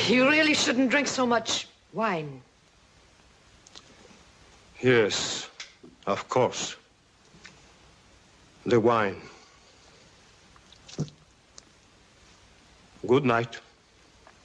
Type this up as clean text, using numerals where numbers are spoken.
You really shouldn't drink so much wine. Yes, of course. The wine. Good night.